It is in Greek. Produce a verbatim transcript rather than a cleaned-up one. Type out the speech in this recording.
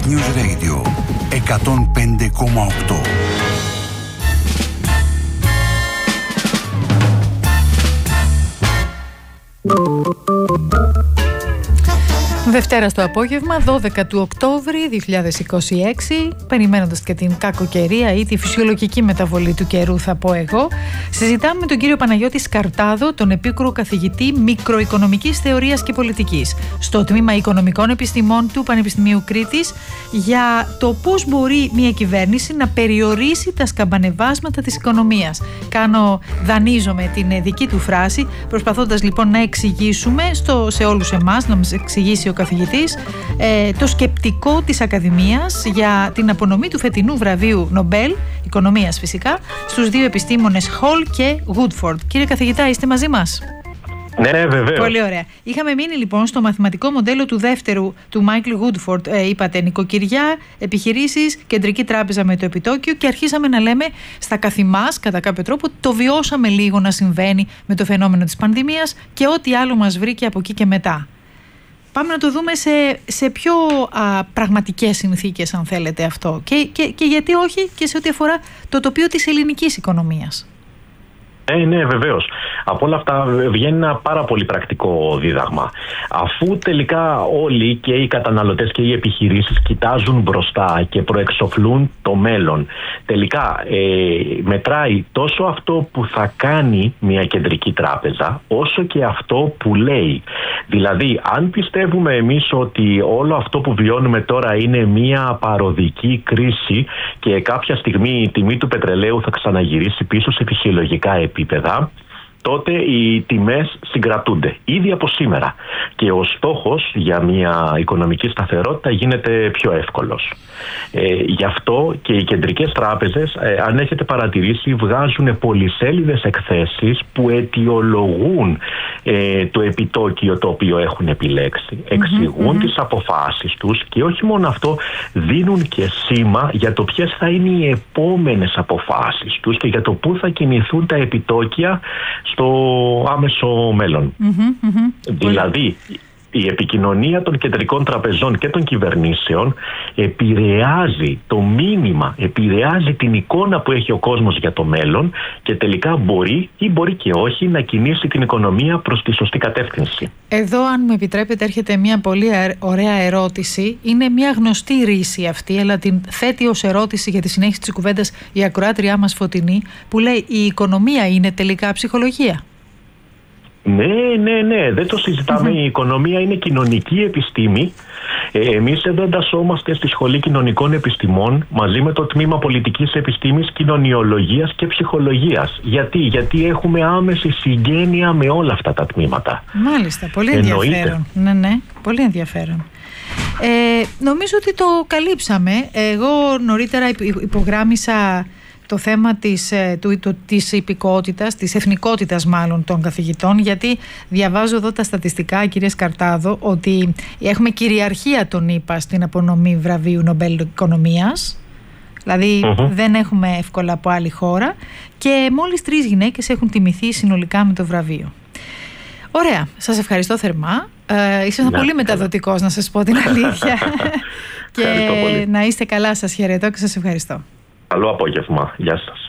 News Radio εκατόν πέντε κόμμα οκτώ. Δευτέρα στο απόγευμα, δώδεκα του Οκτώβρη δύο χιλιάδες είκοσι έξι, περιμένοντας και την κακοκαιρία ή τη φυσιολογική μεταβολή του καιρού, θα πω εγώ, συζητάμε με τον κύριο Παναγιώτη Σκαρτάδο, τον επίκουρο καθηγητή μικροοικονομικής θεωρίας και πολιτικής στο τμήμα Οικονομικών Επιστημών του Πανεπιστημίου Κρήτης, για το πώς μπορεί μια κυβέρνηση να περιορίσει τα σκαμπανεβάσματα της οικονομίας. Κάνω, δανείζομαι την δική του φράση, προσπαθώντας λοιπόν να εξηγήσουμε στο, σε όλους εμάς, να μας εξηγήσει ο καθηγητής, ε, το σκεπτικό της Ακαδημίας για την απονομή του φετινού βραβείου Νομπέλ, οικονομίας φυσικά, στους δύο επιστήμονες Χολ και Γουτφόρντ. Κύριε καθηγητά, είστε μαζί μας? Ναι, ναι, βεβαίως. Πολύ ωραία. Είχαμε μείνει λοιπόν στο μαθηματικό μοντέλο του δεύτερου του Μάικλ Γουτφόρντ. Ε, είπατε νοικοκυριά, επιχειρήσεις, κεντρική τράπεζα με το επιτόκιο, και αρχίσαμε να λέμε στα καθημάς, κατά κάποιο τρόπο, το βιώσαμε λίγο να συμβαίνει με το φαινόμενο της πανδημίας και ό,τι άλλο μας βρήκε από εκεί και μετά. Πάμε να το δούμε σε, σε πιο α, πραγματικές συνθήκες, αν θέλετε, αυτό. Και, και, και γιατί όχι και σε ό,τι αφορά το τοπίο της ελληνικής οικονομίας. Ναι, ναι, βεβαίως. Από όλα αυτά βγαίνει ένα πάρα πολύ πρακτικό δίδαγμα. Αφού τελικά όλοι, και οι καταναλωτές και οι επιχειρήσεις, κοιτάζουν μπροστά και προεξοφλούν το μέλλον, τελικά ε, μετράει τόσο αυτό που θα κάνει μια κεντρική τράπεζα, όσο και αυτό που λέει. Δηλαδή, αν πιστεύουμε εμείς ότι όλο αυτό που βιώνουμε τώρα είναι μια παροδική κρίση και κάποια στιγμή η τιμή του πετρελαίου θα ξαναγυρίσει πίσω σε φυσιολογικά επίπεδα, τότε οι τιμές συγκρατούνται ήδη από σήμερα και ο στόχος για μια οικονομική σταθερότητα γίνεται πιο εύκολος. Ε, γι' αυτό και οι κεντρικές τράπεζες, ε, αν έχετε παρατηρήσει, βγάζουν πολυσέλιδες εκθέσεις που αιτιολογούν ε, το επιτόκιο το οποίο έχουν επιλέξει. Εξηγούν mm-hmm. τις αποφάσεις τους και όχι μόνο αυτό, δίνουν και σήμα για το ποιες θα είναι οι επόμενες αποφάσεις τους και για το πού θα κινηθούν τα επιτόκια στο άμεσο μέλλον. Mm-hmm, mm-hmm. Δηλαδή, η επικοινωνία των κεντρικών τραπεζών και των κυβερνήσεων επηρεάζει το μήνυμα, επηρεάζει την εικόνα που έχει ο κόσμος για το μέλλον και τελικά μπορεί ή μπορεί και όχι να κινήσει την οικονομία προς τη σωστή κατεύθυνση. Εδώ, αν μου επιτρέπετε, έρχεται μια πολύ ωραία ερώτηση. Είναι μια γνωστή ρίση αυτή, αλλά την θέτει ως ερώτηση για τη συνέχιση της κουβέντας η ακροάτριά μας Φωτεινή, που λέει: η οικονομία είναι τελικά ψυχολογία? Ναι, ναι, ναι, δεν το συζητάμε. Mm-hmm. Η οικονομία είναι κοινωνική επιστήμη. Ε, εμείς εδώ εντασσόμαστε στη Σχολή Κοινωνικών Επιστημών μαζί με το Τμήμα Πολιτικής Επιστήμης, Κοινωνιολογίας και Ψυχολογίας. Γιατί, Γιατί έχουμε άμεση συγγένεια με όλα αυτά τα τμήματα. Μάλιστα, πολύ ενδιαφέρον. Εννοείται. Ναι, ναι, πολύ ενδιαφέρον. Ε, νομίζω ότι το καλύψαμε. Εγώ νωρίτερα υπογράμμισα το θέμα της, του, του, της υπηκότητας, της εθνικότητας μάλλον των καθηγητών, γιατί διαβάζω εδώ τα στατιστικά, κύριε Σκαρτάδο, ότι έχουμε κυριαρχία των ΗΠΑ στην απονομή βραβείου Νομπέλ Οικονομίας, δηλαδή uh-huh. δεν έχουμε εύκολα από άλλη χώρα, και μόλις τρεις γυναίκες έχουν τιμηθεί συνολικά με το βραβείο. Ωραία, σας ευχαριστώ θερμά. Ε, ήσασταν πολύ μεταδοτικός, να σας πω την αλήθεια. Και να είστε καλά, σας χαιρετώ και σας ευχαριστώ. Καλό απόγευμα. Γεια σας.